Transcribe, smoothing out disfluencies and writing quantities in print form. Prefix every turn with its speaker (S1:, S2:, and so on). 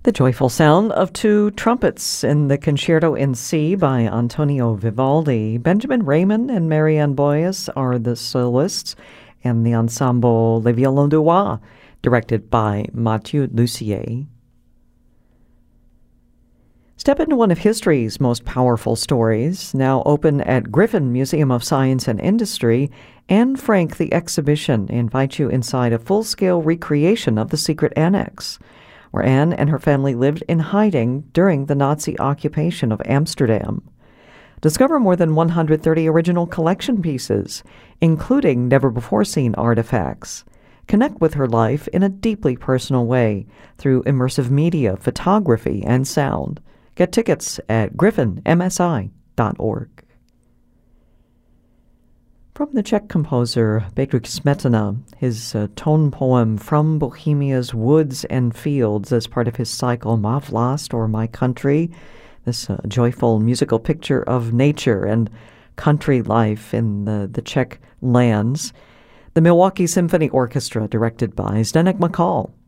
S1: The joyful sound of two trumpets in the Concerto in C by Antonio Vivaldi. Benjamin Raymond and Marianne Boyes are the soloists, and the ensemble Les Violons du Roi, directed by Mathieu Lussier. Step into one of history's most powerful stories, now open at Griffin Museum of Science and Industry. Anne Frank, the exhibition, invites you inside a full-scale recreation of the secret annex, where Anne and her family lived in hiding during the Nazi occupation of Amsterdam. Discover more than 130 original collection pieces, including never-before-seen artifacts. Connect with her life in a deeply personal way through immersive media, photography, and sound. Get tickets at griffinmsi.org. From the Czech composer Bedřich Smetana, his tone poem From Bohemia's Woods and Fields as part of his cycle Ma Vlast, or My Country, this joyful musical picture of nature and country life in the Czech lands. The Milwaukee Symphony Orchestra, directed by Zdeněk Makal.